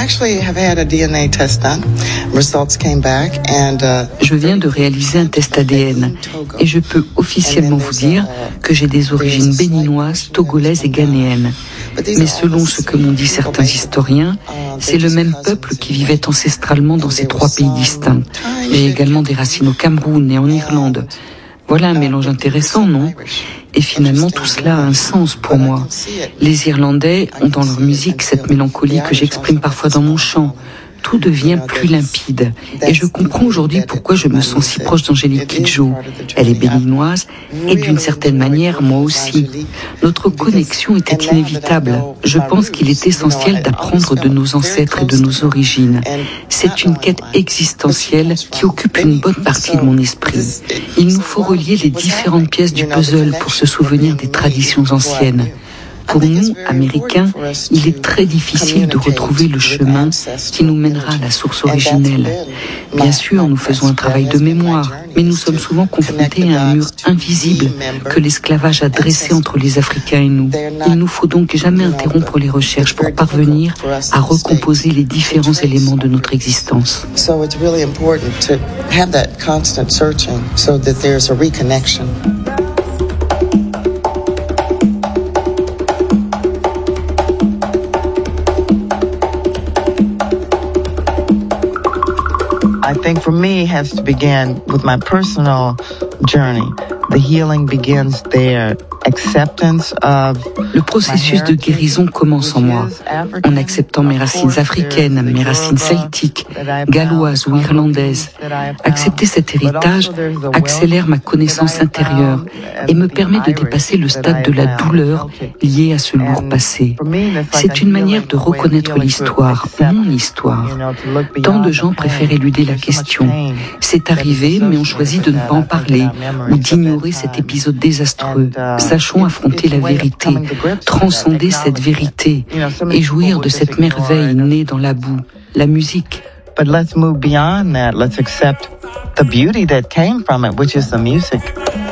Je viens de réaliser un test ADN et je peux officiellement vous dire que j'ai des origines béninoises, togolaises et ghanéennes. Mais selon ce que m'ont dit certains historiens, c'est le même peuple qui vivait ancestralement dans ces trois pays distincts. J'ai également des racines au Cameroun et en Irlande. Voilà un mélange intéressant, non ? Et finalement, tout cela a un sens pour moi. Les Irlandais ont dans leur musique cette mélancolie que j'exprime parfois dans mon chant. Tout devient plus limpide. Et je comprends aujourd'hui pourquoi je me sens si proche d'Angélique Kidjo. Elle est béninoise et d'une certaine manière, moi aussi. Notre connexion était inévitable. Je pense qu'il est essentiel d'apprendre de nos ancêtres et de nos origines. C'est une quête existentielle qui occupe une bonne partie de mon esprit. Il nous faut relier les différentes pièces du puzzle pour se souvenir des traditions anciennes. Pour nous, Américains, il est très difficile de retrouver le chemin qui nous mènera à la source originelle. Bien sûr, nous faisons un travail de mémoire, mais nous sommes souvent confrontés à un mur invisible que l'esclavage a dressé entre les Africains et nous. Il nous faut donc jamais interrompre les recherches pour parvenir à recomposer les différents éléments de notre existence. I think for me it has to begin with my personal journey. The healing begins there. Le processus de guérison commence en moi, en acceptant mes racines africaines, mes racines celtiques, galloises ou irlandaises. Accepter cet héritage accélère ma connaissance intérieure et me permet de dépasser le stade de la douleur liée à ce lourd passé. C'est une manière de reconnaître l'histoire, mon histoire. Tant de gens préfèrent éluder la question. C'est arrivé, mais on choisit de ne pas en parler ou d'ignorer cet épisode désastreux. Sachons affronter la vérité, transcender cette vérité et jouir de cette merveille née dans la boue, la musique. But let's move beyond that. Let's accept the beauty that came from it, which is the music.